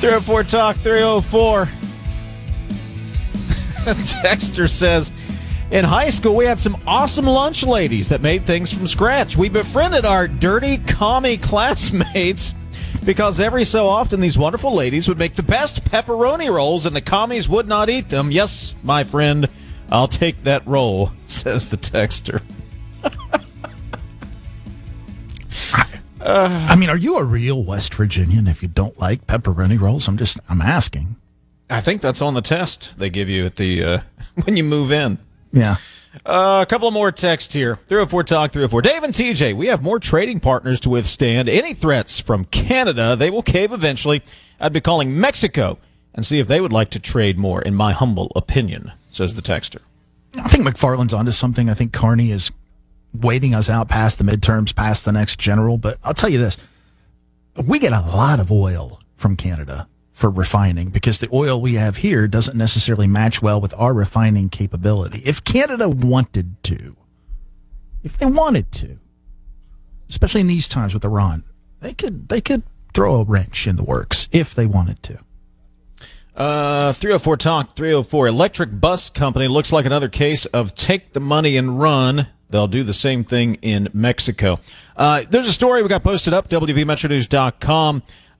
304 Talk 304. Texter says, in high school, we had some awesome lunch ladies that made things from scratch. We befriended our dirty, commie classmates because every so often these wonderful ladies would make the best pepperoni rolls and the commies would not eat them. Yes, my friend, I'll take that roll, says the texter. I mean, are you a real West Virginian if you don't like pepperoni rolls? I'm asking. I think that's on the test they give you at the when you move in. Yeah. A couple of more texts here. 304 Talk 304. Dave and TJ, we have more trading partners to withstand any threats from Canada. They will cave eventually. I'd be calling Mexico and see if they would like to trade more, in my humble opinion, says the texter. I think McFarland's onto something. I think Carney is waiting us out past the midterms, past the next general. But I'll tell you this. We get a lot of oil from Canada for refining because the oil we have here doesn't necessarily match well with our refining capability. If Canada wanted to, if they wanted to, especially in these times with Iran, they could throw a wrench in the works if they wanted to. 304 Talk 304. Electric bus company looks like another case of take the money and run. They'll do the same thing in Mexico. There's a story we got posted up, WVMetroNews.com.